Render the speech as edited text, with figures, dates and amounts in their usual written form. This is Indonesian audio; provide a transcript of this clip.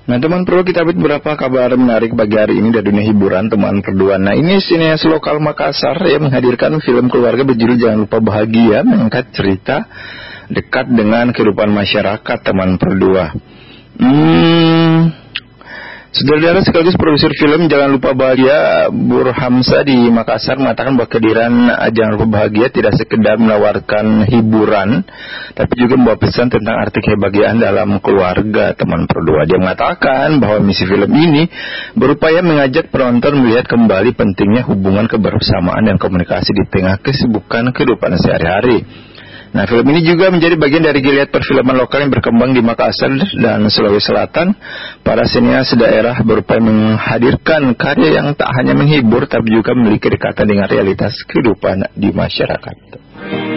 Nah teman perlu kita update beberapa kabar menarik bagi hari ini dari dunia hiburan teman berdua. Nah ini sineas lokal Makassar yang menghadirkan film keluarga berjudul Jangan Lupa Bahagia, mengangkat cerita dekat dengan kehidupan masyarakat teman berdua. Saudara-saudara sekaligus produser film Jangan Lupa Bahagia, Burhamsa di Makassar mengatakan bahwa kehadiran Jangan Lupa Bahagia tidak sekedar menawarkan hiburan, tapi juga membawa pesan tentang arti kebahagiaan dalam keluarga teman berdua. Dia mengatakan bahwa misi film ini berupaya mengajak penonton melihat kembali pentingnya hubungan kebersamaan dan komunikasi di tengah kesibukan kehidupan sehari-hari. Nah, film ini juga menjadi bagian dari geliat perfilman lokal yang berkembang di Makassar dan Sulawesi Selatan. Para sinias daerah berupaya menghadirkan karya yang tak hanya menghibur, tapi juga memiliki kedekatan dengan realitas kehidupan di masyarakat.